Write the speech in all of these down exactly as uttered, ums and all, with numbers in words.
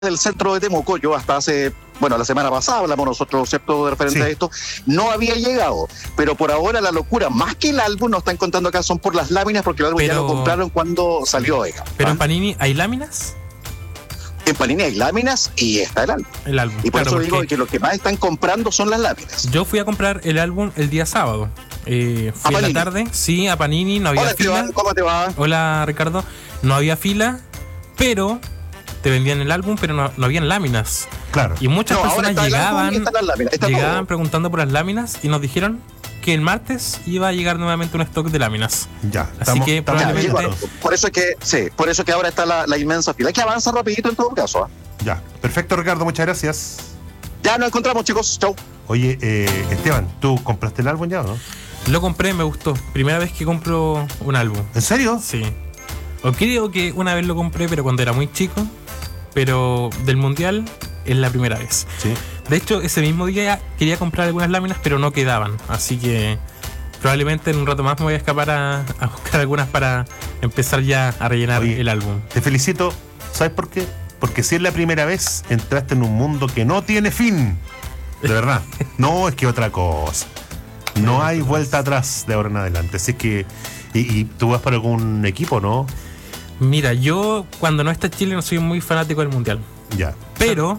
del centro de Temuco, yo hasta hace, bueno, la semana pasada hablamos nosotros, ¿cierto?, de referente sí. a esto, no había llegado, pero por ahora la locura, más que el álbum, nos están contando acá, son por las láminas, porque el álbum pero, ya lo compraron cuando salió, oiga. ¿Pero ¿ah? en Panini hay láminas? En Panini hay láminas y está el álbum. El álbum. Y por claro, eso digo que lo que más están comprando son las láminas. Yo fui a comprar el álbum el día sábado. Eh, fui en la tarde, sí, a Panini, no había Hola, fila. Esteban, ¿cómo te va? Hola, Ricardo. No había fila, pero te vendían el álbum, pero no, no habían láminas. Claro. Y muchas no, personas llegaban, llegaban todo. preguntando por las láminas y nos dijeron que el martes iba a llegar nuevamente un stock de láminas. Ya. Así estamos, que estamos probablemente... Bueno, por eso es que, sí, por eso que ahora está la, la inmensa fila. Hay que avanzar rapidito en todo caso. ¿eh? Ya. Perfecto, Ricardo, muchas gracias. Ya nos encontramos, chicos. Chau. Oye, eh, Esteban, ¿tú compraste el álbum ya o no? Lo compré, me gustó. Primera vez que compro un álbum. ¿En serio? Sí. O creo que una vez lo compré, pero cuando era muy chico. Pero del Mundial es la primera vez. Sí. De hecho, ese mismo día quería comprar algunas láminas, pero no quedaban. Así que probablemente en un rato más me voy a escapar a, a buscar algunas para empezar ya a rellenar Oye, el álbum. Te felicito. ¿Sabes por qué? Porque si es la primera vez, entraste en un mundo que no tiene fin. De verdad. No, es que otra cosa. No hay vuelta atrás de ahora en adelante. Así que... Y, y tú vas para algún equipo, ¿no? Mira, yo cuando no está Chile no soy muy fanático del Mundial. Ya. Pero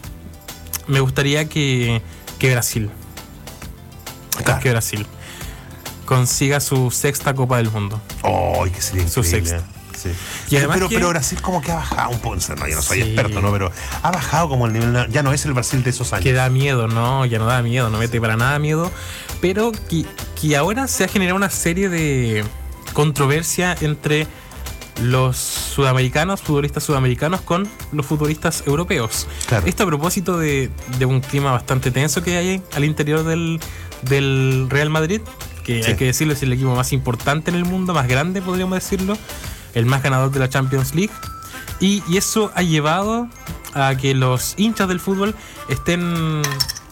me gustaría que, que Brasil, claro. que Brasil consiga su sexta Copa del Mundo. ¡Oh, que sería increíble! Su sexta. Sí. Y además pero, que, pero Brasil como que ha bajado un poco, no, yo no soy sí. experto, ¿no? Pero ha bajado como el nivel, ya no es el Brasil de esos años. Que da miedo, ¿no? Ya no da miedo, no mete para nada miedo. Pero que, que ahora se ha generado una serie de controversia entre los sudamericanos, futbolistas sudamericanos con los futbolistas europeos. Claro. Esto a propósito de, de un clima bastante tenso que hay al interior del, del Real Madrid, que sí. hay que decirlo, es el equipo más importante en el mundo, más grande podríamos decirlo, el más ganador de la Champions League, y, y eso ha llevado a que los hinchas del fútbol estén,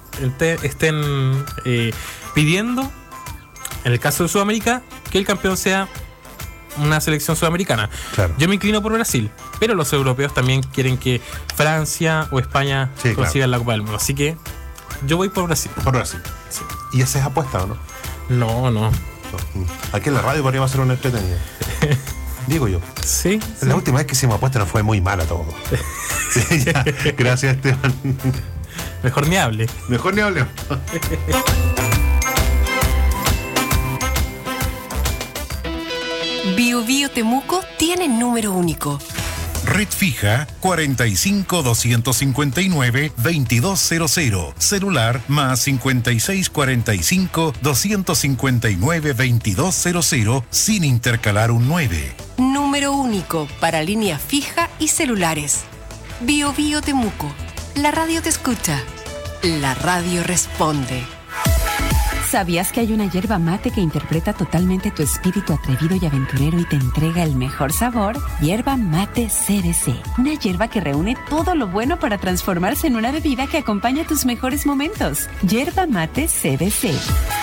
estén eh, pidiendo, en el caso de Sudamérica, que el campeón sea una selección sudamericana. Claro. Yo me inclino por Brasil, pero los europeos también quieren que Francia o España sí, consigan claro. la Copa del Mundo. Así que yo voy por Brasil. Por Brasil. Sí. ¿Y esa es apuesta o no? No, no. Aquí en la radio podríamos hacer una entretenida. Digo yo. Sí. sí. La última vez que hicimos apuesta no fue muy mala todo. Sí, ya. Gracias, Esteban. Mejor ni hable. Mejor ni hable. Bio Bio Temuco tiene número único. Red fija cuarenta y cinco, doscientos cincuenta y nueve, veintidós cero cero. Celular más cincuenta y seis, cuarenta y cinco, doscientos cincuenta y nueve, veintidós cero cero sin intercalar un nueve. Número único para línea fija y celulares. Bio Bio Temuco. La radio te escucha. La radio responde. ¿Sabías que hay una yerba mate que interpreta totalmente tu espíritu atrevido y aventurero y te entrega el mejor sabor? Yerba Mate C B C. Una yerba que reúne todo lo bueno para transformarse en una bebida que acompaña tus mejores momentos. Yerba Mate C B C.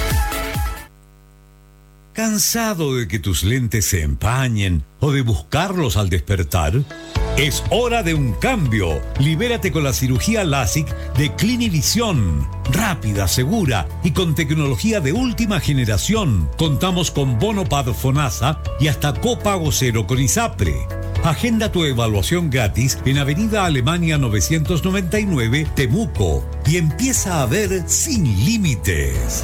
¿Cansado de que tus lentes se empañen o de buscarlos al despertar? Es hora de un cambio. Libérate con la cirugía LASIK de Clinivision. Rápida, segura y con tecnología de última generación. Contamos con Bonopad Fonasa y hasta copago cero con ISAPRE. Agenda tu evaluación gratis en Avenida Alemania novecientos noventa y nueve, Temuco, y empieza a ver sin límites.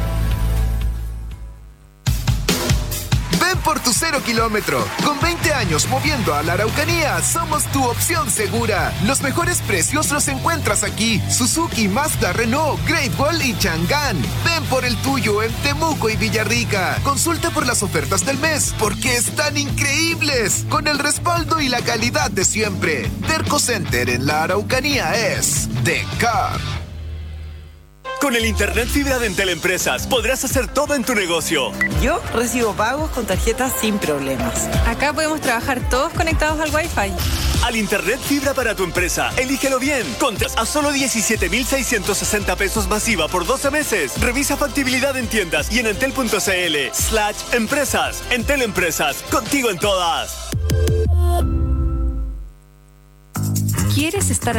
Ven por tu cero kilómetro. Con veinte años moviendo a la Araucanía, somos tu opción segura. Los mejores precios los encuentras aquí. Suzuki, Mazda, Renault, Great Wall y Chang'an. Ven por el tuyo en Temuco y Villarrica. Consulta por las ofertas del mes, porque están increíbles. Con el respaldo y la calidad de siempre. Terco Center en la Araucanía es The Car. Con el internet fibra de Entel Empresas podrás hacer todo en tu negocio. Yo recibo pagos con tarjetas sin problemas. Acá podemos trabajar todos conectados al Wi-Fi. Al internet fibra para tu empresa, elígelo bien. Contras a solo diecisiete mil seiscientos sesenta pesos masiva por doce meses. Revisa factibilidad en tiendas y en entel.cl slash empresas. Entel Empresas, contigo en todas. ¿Quieres estar